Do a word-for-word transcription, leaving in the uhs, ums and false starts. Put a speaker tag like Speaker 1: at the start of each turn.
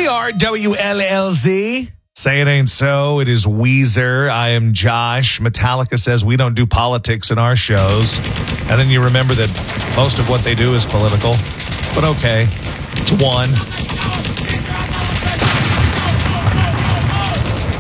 Speaker 1: We are W L L Z. Say it ain't so. It is Weezer. I am Josh. Metallica says we don't do politics in our shows. And then you remember that most of what they do is political. But okay, it's one.